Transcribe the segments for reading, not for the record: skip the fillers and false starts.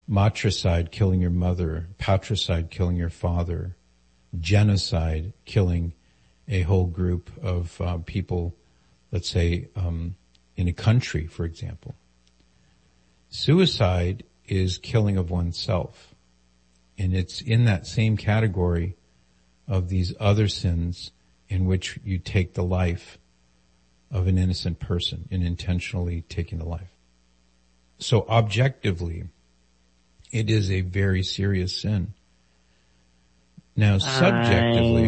matricide, killing your mother, patricide, killing your father, genocide, killing a whole group of people, let's say, in a country, for example. Suicide is killing of oneself. And it's in that same category of these other sins in which you take the life of an innocent person in intentionally taking the life. So objectively, it is a very serious sin. Now, subjectively,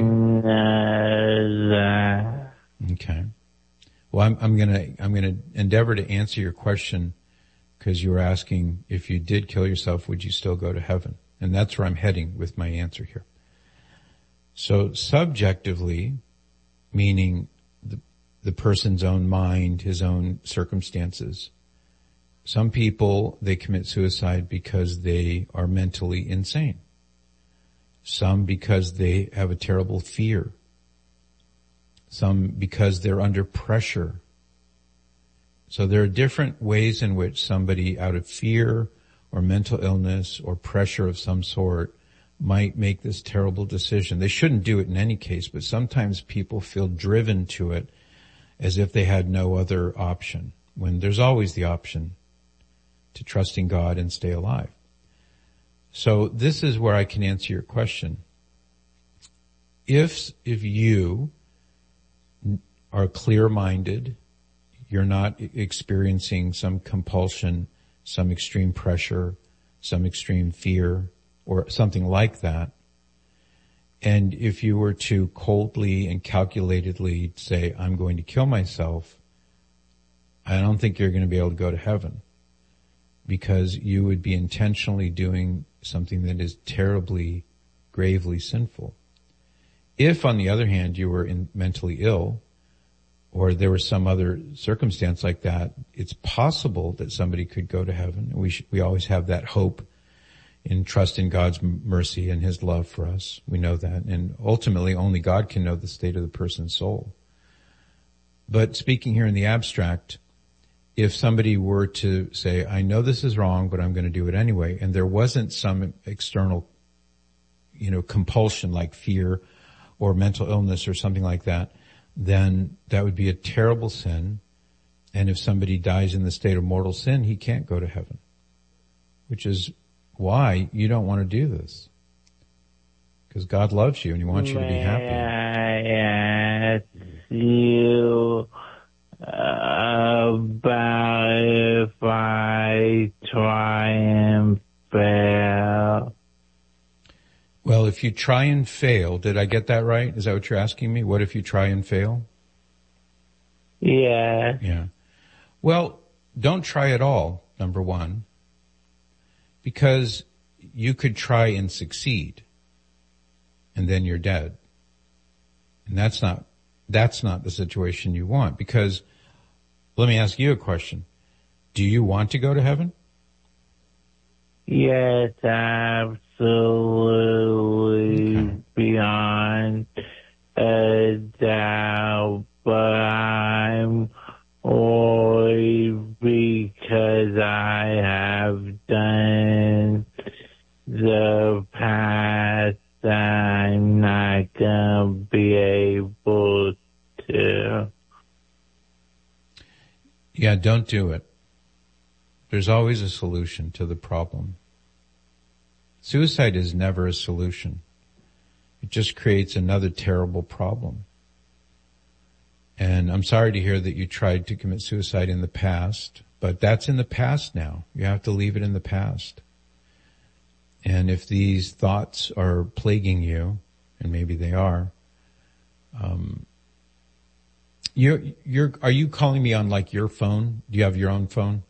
okay. Well, I'm gonna endeavor to answer your question because you were asking if you did kill yourself, would you still go to heaven? And that's where I'm heading with my answer here. So subjectively, meaning the person's own mind, his own circumstances. Some people, they commit suicide because they are mentally insane. Some because they have a terrible fear. Some because they're under pressure. So there are different ways in which somebody out of fear or mental illness or pressure of some sort might make this terrible decision. They shouldn't do it in any case, but sometimes people feel driven to it as if they had no other option, when there's always the option to trust in God and stay alive. So this is where I can answer your question. If you are clear-minded, you're not experiencing some compulsion, some extreme pressure, some extreme fear, or something like that, and if you were to coldly and calculatedly say, I'm going to kill myself, I don't think you're going to be able to go to heaven, because you would be intentionally doing something that is terribly, gravely sinful. If, on the other hand, you were mentally ill, or there was some other circumstance like that, it's possible that somebody could go to heaven. We always have that hope in trust in God's mercy and His love for us. We know that. And ultimately, only God can know the state of the person's soul. But speaking here in the abstract, if somebody were to say, I know this is wrong, but I'm going to do it anyway, and there wasn't some external, compulsion like fear or mental illness or something like that, then that would be a terrible sin. And if somebody dies in the state of mortal sin, he can't go to heaven, which is why you don't want to do this. Because God loves you and He wants you to be happy. I ask you about if I try and fail? Well, if you try and fail, did I get that right? Is that what you're asking me? What if you try and fail? Yeah. Yeah. Well, don't try at all, number one, because you could try and succeed, and then you're dead. And that's not the situation you want, because let me ask you a question. Do you want to go to heaven? Yes, absolutely. Okay. Beyond a doubt, but I'm worried because I have done the past. I'm not gonna be able to. Yeah, don't do it. There's always a solution to the problem. Suicide is never a solution. It just creates another terrible problem. And I'm sorry to hear that you tried to commit suicide in the past, but that's in the past now. You have to leave it in the past. And if these thoughts are plaguing you, and maybe they are, are you calling me on like your phone? Do you have your own phone?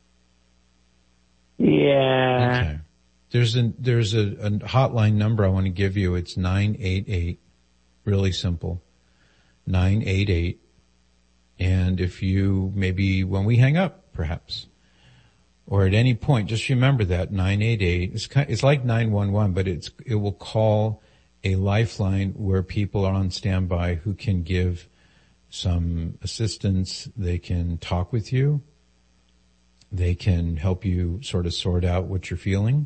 Yeah. Okay. There's a hotline number I want to give you. It's 988. Really simple. 988. And if you, maybe when we hang up, perhaps, or at any point, just remember that 988. It's like 911, but it will call a lifeline where people are on standby who can give some assistance. They can talk with you. They can help you sort of sort out what you're feeling.